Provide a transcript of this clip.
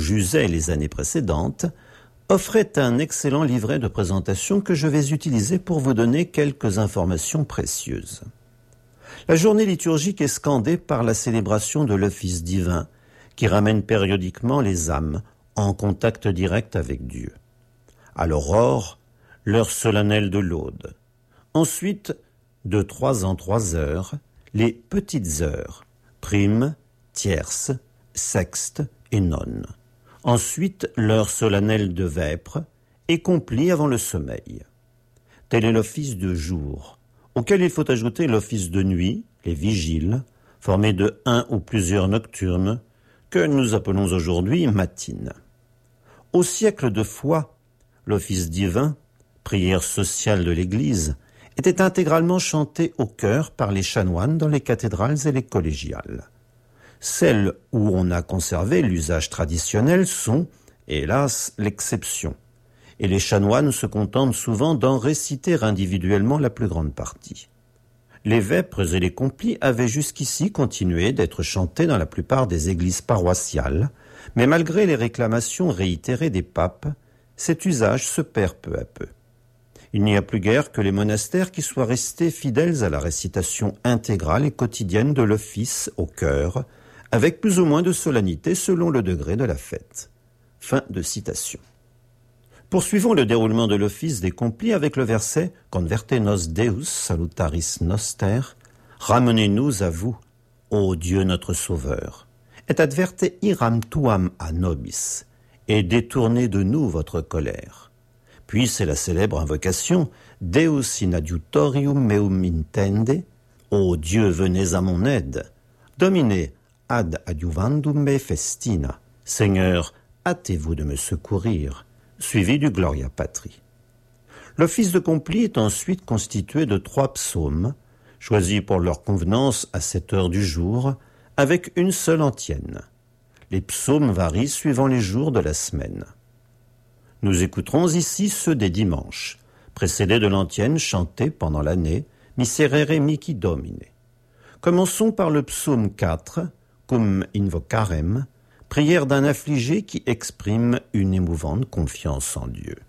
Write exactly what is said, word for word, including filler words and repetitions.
j'usais les années précédentes, offrait un excellent livret de présentation que je vais utiliser pour vous donner quelques informations précieuses. La journée liturgique est scandée par la célébration de l'office divin qui ramène périodiquement les âmes en contact direct avec Dieu. À l'aurore, l'heure solennelle de l'aude. Ensuite, de trois en trois heures, les petites heures, primes, tierces, sextes et nonnes. Ensuite, l'heure solennelle de vêpres est complie avant le sommeil. Tel est l'office de jour, auquel il faut ajouter l'office de nuit, les vigiles, formés de un ou plusieurs nocturnes, que nous appelons aujourd'hui matines. Au siècle de foi, l'office divin, prière sociale de l'Église, était intégralement chanté au chœur par les chanoines dans les cathédrales et les collégiales. Celles où on a conservé l'usage traditionnel sont, hélas, l'exception, et les chanoines se contentent souvent d'en réciter individuellement la plus grande partie. Les vêpres et les complis avaient jusqu'ici continué d'être chantés dans la plupart des églises paroissiales, mais malgré les réclamations réitérées des papes, cet usage se perd peu à peu. Il n'y a plus guère que les monastères qui soient restés fidèles à la récitation intégrale et quotidienne de l'office au chœur, avec plus ou moins de solennité selon le degré de la fête. Fin de citation. Poursuivons le déroulement de l'office des complis avec le verset « Converte nos Deus salutaris noster » « Ramenez-nous à vous, ô Dieu notre Sauveur, et adverte iram tuam a nobis, et détournez de nous votre colère. » Puis c'est la célèbre invocation « Deus in adiutorium meum intende » « Ô Dieu, venez à mon aide » « Domine ad adiuvandum me festina » « Seigneur, hâtez-vous de me secourir » suivi du Gloria Patri. L'office de complis est ensuite constitué de trois psaumes, choisis pour leur convenance à cette heure du jour, avec une seule antienne. Les psaumes varient suivant les jours de la semaine. Nous écouterons ici ceux des dimanches, précédés de l'antienne chantée pendant l'année, Miserere mihi Domine. Commençons par le psaume quatre, Cum invocarem, prière d'un affligé qui exprime une émouvante confiance en Dieu.